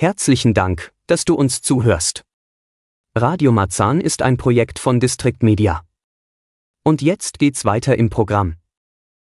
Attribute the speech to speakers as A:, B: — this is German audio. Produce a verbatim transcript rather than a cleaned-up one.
A: Herzlichen Dank, dass du uns zuhörst. Radio Marzahn ist ein Projekt von District Media. Und jetzt geht's weiter im Programm.